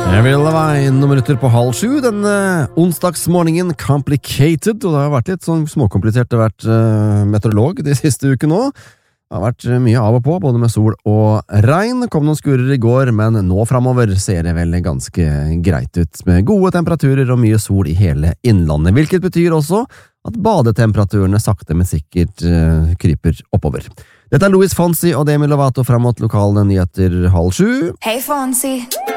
Avril Lavigne, noen minutter på 6:30 den onsdagsmorgenen, complicated, og det har vært litt sånn småkomplisert å være meteorolog de siste ukene nå. Det har vært mye av og på, både med sol og regn. Det kom noen skurer i går, men nå fremover ser det vel ganske greit ut, med gode temperaturer og mye sol i hele innlandet, hvilket betyr også at badetemperaturene sakte, men sikkert kryper oppover. Dette Louis Fonsi og Demi Lovato frem mot lokale nyheter 6:30. Hey Fonsi.